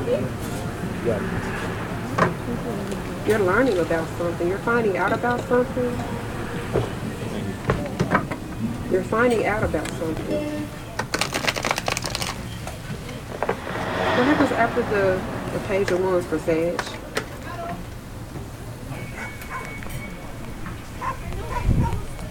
You're learning about something. You're finding out about something. You're finding out about something. What happens after the page of wands for Sag?